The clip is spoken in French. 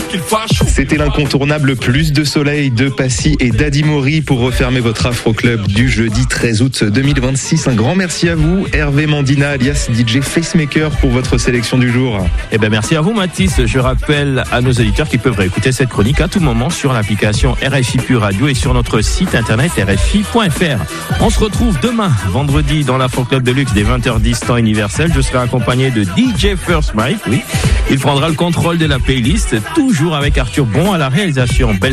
C'était l'incontournable Plus de soleil de Passy et d'Adi Mori pour refermer votre Afro Club du jeudi 13 août 2026. Un grand merci à vous, Hervé Mandina alias DJ Facemaker, pour votre sélection du jour. Eh ben merci à vous, Mathis. Je rappelle à nos auditeurs qu'ils peuvent réécouter cette chronique à tout moment sur l'application RFI Pure Radio et sur notre site internet rfi.fr. On se retrouve demain, vendredi, dans l'Afro Club de Luxe dès 20h10 temps universel. Je serai accompagné de DJ First Mike, oui. Il prendra le contrôle de la playlist, toujours avec Arthur Bon à la réalisation. Belle